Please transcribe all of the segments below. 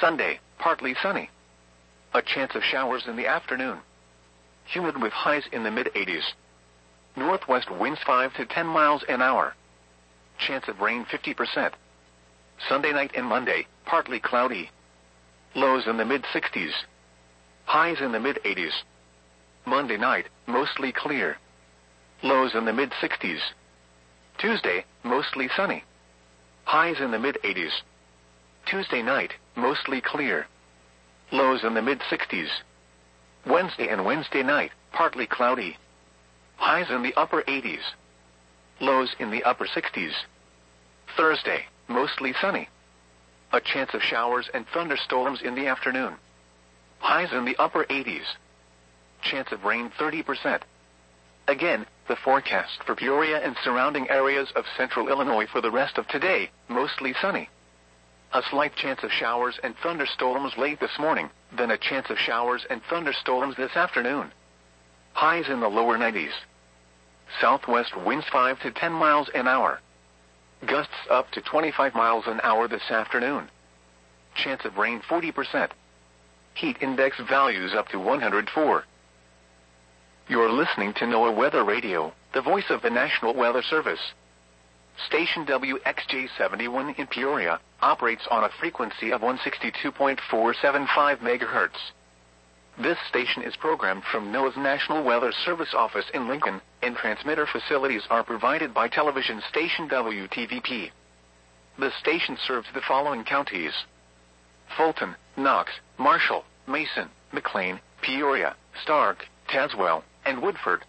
Sunday, partly sunny. A chance of showers in the afternoon. Humid with highs in the mid-80s. Northwest winds 5 to 10 miles an hour. Chance of rain 50%. Sunday night and Monday, partly cloudy. Lows in the mid-60s. Highs in the mid-80s. Monday night, mostly clear. Lows in the mid-60s. Tuesday, mostly sunny. Highs in the mid-80s. Tuesday night, mostly clear. Lows in the mid-60s. Wednesday and Wednesday night, partly cloudy. Highs in the upper 80s. Lows in the upper 60s. Thursday, mostly sunny. A chance of showers and thunderstorms in the afternoon. Highs in the upper 80s. Chance of rain 30%. Again, the forecast for Peoria and surrounding areas of central Illinois for the rest of today, mostly sunny. A slight chance of showers and thunderstorms late this morning, then a chance of showers and thunderstorms this afternoon. Highs in the lower 90s. Southwest winds 5 to 10 miles an hour. Gusts up to 25 miles an hour this afternoon. Chance of rain 40%. Heat index values up to 104. You're listening to NOAA Weather Radio, the voice of the National Weather Service. Station WXJ71 in Peoria operates on a frequency of 162.475 MHz. This station is programmed from NOAA's National Weather Service office in Lincoln, and transmitter facilities are provided by television station WTVP. The station serves the following counties: Fulton, Knox, Marshall, Mason, McLean, Peoria, Stark, Tazewell, and Woodford.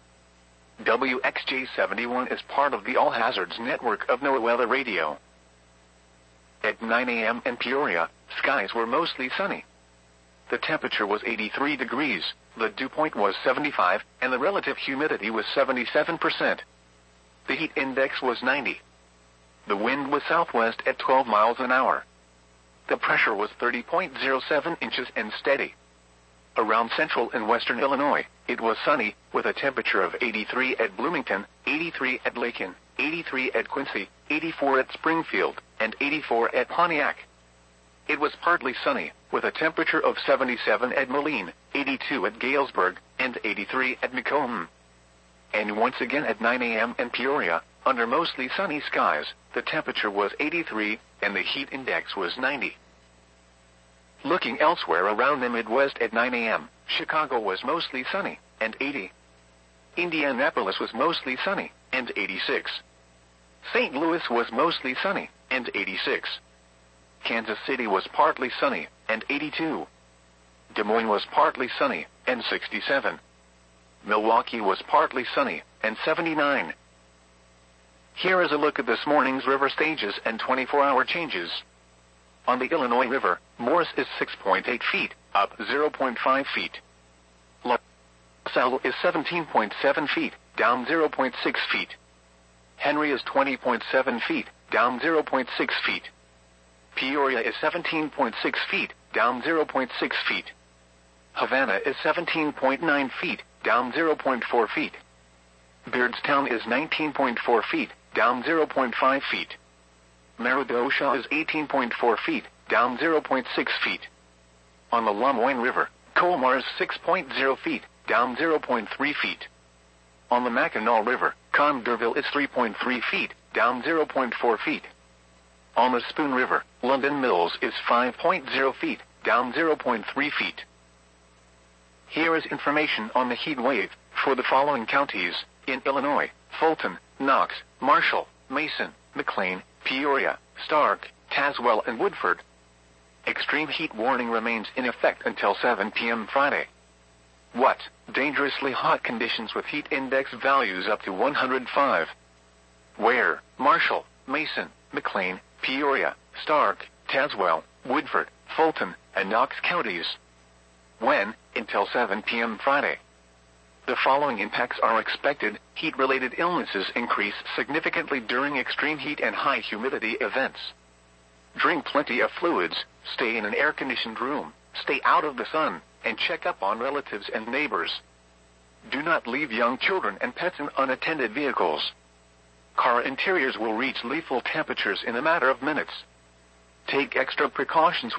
WXJ71 is part of the All Hazards network of NOAA Weather Radio. At 9 a.m. in Peoria, skies were mostly sunny. The temperature was 83 degrees, the dew point was 75, and the relative humidity was 77%. The heat index was 90. The wind was southwest at 12 miles an hour. The pressure was 30.07 inches and steady. Around central and western Illinois, it was sunny, with a temperature of 83 at Bloomington, 83 at Lakin, 83 at Quincy, 84 at Springfield, and 84 at Pontiac. It was partly sunny, with a temperature of 77 at Moline, 82 at Galesburg, and 83 at Macomb. And once again at 9 a.m. in Peoria, under mostly sunny skies, the temperature was 83, and the heat index was 90. Looking elsewhere around the Midwest at 9 a.m., Chicago was mostly sunny, and 80. Indianapolis was mostly sunny, and 86. St. Louis was mostly sunny, and 86. Kansas City was partly sunny, and 82. Des Moines was partly sunny, and 67. Milwaukee was partly sunny, and 79. Here is a look at this morning's river stages and 24-hour changes. On the Illinois River, Morris is 6.8 feet, up 0.5 feet. La Salle is 17.7 feet, down 0.6 feet. Henry is 20.7 feet, down 0.6 feet. Peoria is 17.6 feet, down 0.6 feet. Havana is 17.9 feet, down 0.4 feet. Beardstown is 19.4 feet, down 0.5 feet. Meridosha is 18.4 feet, down 0.6 feet. On the Lemoyne River, Colmar is 6.0 feet, down 0.3 feet. On the Mackinac River, Condorville is 3.3 feet, down 0.4 feet. On the Spoon River, London Mills is 5.0 feet, down 0.3 feet. Here is information on the heat wave for the following counties in Illinois: Fulton, Knox, Marshall, Mason, McLean, Peoria, Stark, Tazewell, and Woodford. Extreme heat warning remains in effect until 7 p.m. Friday. What? Dangerously hot conditions with heat index values up to 105. Where? Marshall, Mason, McLean, Peoria, Stark, Tazewell, Woodford, Fulton, and Knox counties. When? Until 7 p.m. Friday. The following impacts are expected. Heat-related illnesses increase significantly during extreme heat and high humidity events. Drink plenty of fluids, stay in an air-conditioned room, stay out of the sun, and check up on relatives and neighbors. Do not leave young children and pets in unattended vehicles. Car interiors will reach lethal temperatures in a matter of minutes. Take extra precautions